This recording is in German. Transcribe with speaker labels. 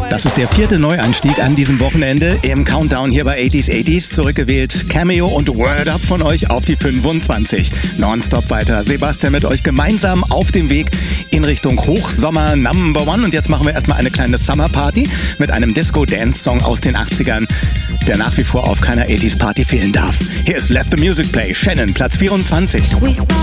Speaker 1: Das ist der 4. Neueinstieg an diesem Wochenende im Countdown hier bei 80s. Zurückgewählt Cameo und Word Up von euch auf die 25. Nonstop weiter. Sebastian mit euch gemeinsam auf dem Weg in Richtung Hochsommer Number One. Und jetzt machen wir erstmal eine kleine Summer Party mit einem Disco-Dance-Song aus den 80ern, der nach wie vor auf keiner 80s Party fehlen darf. Hier ist Let the Music Play. Shannon, Platz 24.